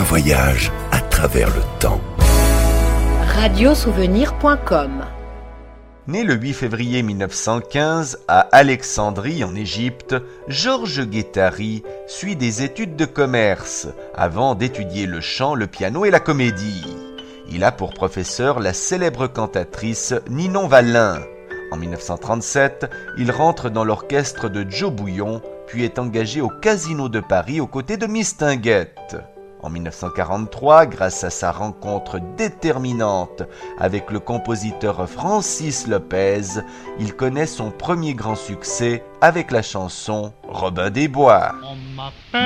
voyage à travers le temps. Radiosouvenir.com. Né le 8 février 1915 à Alexandrie en Égypte, Georges Guettari suit des études de commerce avant d'étudier le chant, le piano et la comédie. Il a pour professeur la célèbre cantatrice Ninon Wallin. En 1937, il rentre dans l'orchestre de Joe Bouillon, puis est engagé au Casino de Paris aux côtés de Mistinguett. En 1943, grâce à sa rencontre déterminante avec le compositeur Francis Lopez, il connaît son premier grand succès avec la chanson Robin des Bois.